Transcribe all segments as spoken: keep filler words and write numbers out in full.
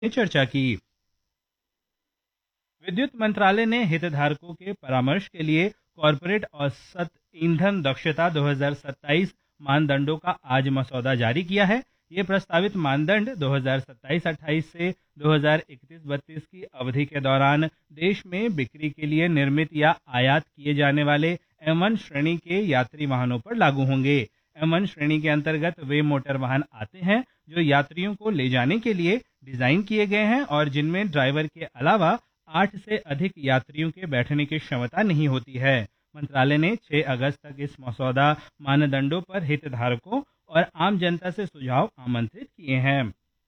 ने चर्चा की। विद्युत मंत्रालय ने हितधारकों के परामर्श के लिए कॉरपोरेट औसत ईंधन दक्षता दो हज़ार सत्ताईस मानदंडों का आज मसौदा जारी किया है। ये प्रस्तावित मानदंड दो हज़ार सत्ताईस अट्ठाईस से दो हज़ार इकतीस बत्तीस की अवधि के दौरान देश में बिक्री के लिए निर्मित या आयात किए जाने वाले एम वन श्रेणी के यात्री वाहनों पर लागू होंगे। एम वन श्रेणी के अंतर्गत वे मोटर वाहन आते हैं जो यात्रियों को ले जाने के लिए डिजाइन किए गए हैं और जिनमें ड्राइवर के अलावा आठ से अधिक यात्रियों के बैठने की क्षमता नहीं होती है। मंत्रालय ने छह अगस्त तक इस मसौदा मानदंडों पर हितधारकों और आम जनता से सुझाव आमंत्रित किए हैं।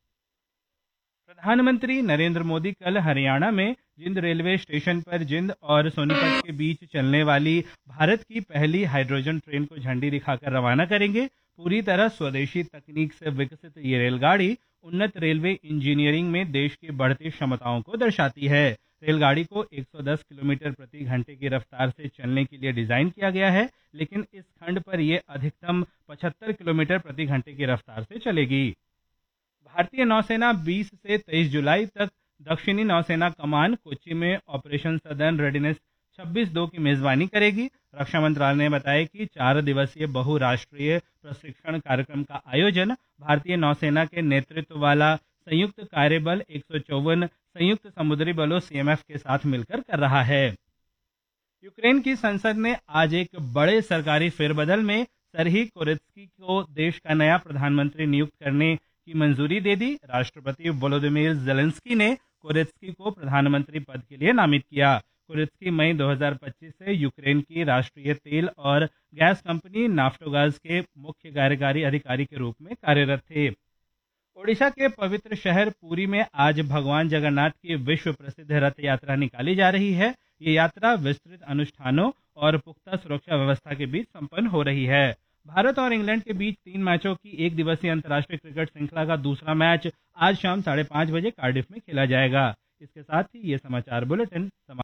प्रधानमंत्री नरेंद्र मोदी कल हरियाणा में जिंद रेलवे स्टेशन पर जिंद और सोनीपत के बीच चलने वाली भारत की पहली हाइड्रोजन ट्रेन को झंडी दिखाकर रवाना करेंगे। पूरी तरह स्वदेशी तकनीक से विकसित ये रेलगाड़ी उन्नत रेलवे इंजीनियरिंग में देश की बढ़ती क्षमताओं को दर्शाती है। रेलगाड़ी को एक सौ दस किलोमीटर प्रति घंटे की रफ्तार से चलने के लिए डिजाइन किया गया है, लेकिन इस खंड पर यह अधिकतम पचहत्तर किलोमीटर प्रति घंटे की रफ्तार से चलेगी। भारतीय नौसेना बीस से तेईस जुलाई तक दक्षिणी नौसेना कमान कोच्चि में ऑपरेशन सदर्न रेडीनेस छब्बीस दो की मेजबानी करेगी। रक्षा मंत्रालय ने बताया कि चार दिवसीय बहुराष्ट्रीय प्रशिक्षण कार्यक्रम का आयोजन भारतीय नौसेना के नेतृत्व वाला संयुक्त कार्यबल एक सौ चौवन संयुक्त समुद्री बलों सी एम एफ के साथ मिलकर कर रहा है। यूक्रेन की संसद ने आज एक बड़े सरकारी फेरबदल में सरही कोरेत्स्की को देश का नया प्रधानमंत्री नियुक्त करने की मंजूरी दे दी। राष्ट्रपति वोलोदिमीर जेलेंस्की ने कोरेत्स्की को प्रधानमंत्री पद के लिए नामित किया। कोरेत्स्की मई दो हज़ार पच्चीस से यूक्रेन की राष्ट्रीय तेल और गैस कंपनी नाफ्टोगाज के मुख्य कार्यकारी अधिकारी के रूप में कार्यरत थे। ओडिशा के पवित्र शहर पुरी में आज भगवान जगन्नाथ की विश्व प्रसिद्ध रथ यात्रा निकाली जा रही है। ये यात्रा विस्तृत अनुष्ठानों और पुख्ता सुरक्षा व्यवस्था के बीच संपन्न हो रही है। भारत और इंग्लैंड के बीच तीन मैचों की एक दिवसीय अंतर्राष्ट्रीय क्रिकेट श्रृंखला का दूसरा मैच आज शाम साढ़े पांच बजे कार्डिफ में खेला जाएगा। इसके साथ ही ये समाचार बुलेटिन समाप्त।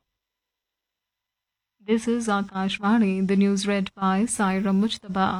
This is Akashvani, the news read by Saira Mujtaba.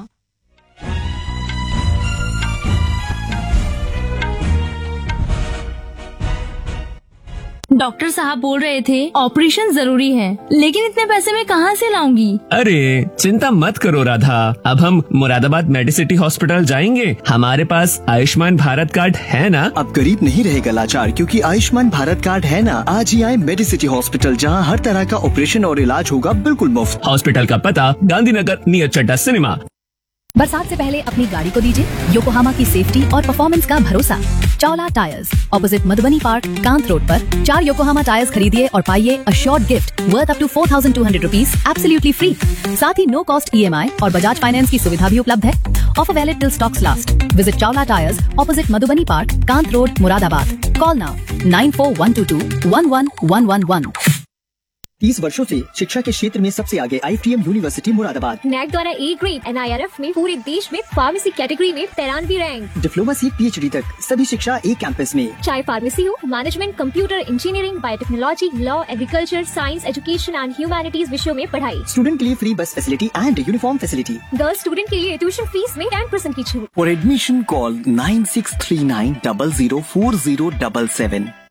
Doctor साहब बोल रहे थे ऑपरेशन जरूरी है, लेकिन इतने पैसे मैं कहाँ से लाऊंगी? अरे चिंता मत करो राधा, अब हम मुरादाबाद मेडिसिटी हॉस्पिटल जाएंगे। हमारे पास आयुष्मान भारत कार्ड है ना। अब गरीब नहीं रहेगा लाचार, क्योंकि आयुष्मान भारत कार्ड है ना। आज ही आए मेडिसिटी हॉस्पिटल, जहां हर तरह का ऑपरेशन और इलाज होगा बिल्कुल मुफ्त। हॉस्पिटल का पता गांधीनगर नियर चड्डा सिनेमा। बरसात से पहले अपनी गाड़ी को दीजिए योकोहामा की सेफ्टी और परफॉर्मेंस का भरोसा। Chawla tyres, opposite Madhubani park, Kant road पर चार योकोहामा टायर्स खरीदिए और पाइए a short gift worth up to four thousand two hundred rupees absolutely free. साथ ही नो कॉस्ट ई एम आई और बजाज फाइनेंस की सुविधा भी उपलब्ध है। Offer valid till stocks last. Visit Chawla tyres, opposite Madhubani park, Kant road, Moradabad. Call now nine four one two to one one one one one. तीस वर्षों से शिक्षा के क्षेत्र में सबसे आगे I T M university Moradabad. NAAC द्वारा A grade N I R F में पूरे देश में फार्मेसी कैटेगरी में तिरानवे रैंक। डिप्लोमा से पी एच डी तक सभी शिक्षा एक कैंपस में। चाहे फार्मेसी हो, management, computer engineering, biotechnology, law, agriculture, science, education and humanities विषयों में पढ़ाई। स्टूडेंट के लिए फ्री बस facility and uniform facility. Girls student के लिए ट्यूशन फीस में टेन परसेंट की छूट। For admission call nine six three nine double zero four zero double seven.